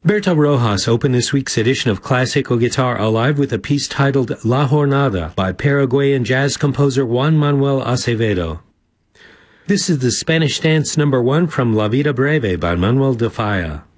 Berta Rojas opened this week's edition of Classical Guitar Alive with a piece titled La Jornada by Paraguayan jazz composer Juan Manuel Acevedo. This is the Spanish dance number 1 from La Vida Breve by Manuel de Falla.